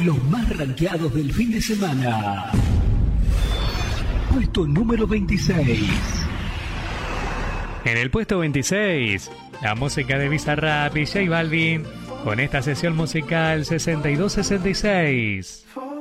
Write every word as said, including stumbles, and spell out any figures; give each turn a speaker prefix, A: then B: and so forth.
A: Los más rankeados del fin de semana. Puesto número veintiséis.
B: En el puesto veintiséis, la música de Bizarrap y J Balvin con esta sesión musical sesenta y dos sesenta y seis.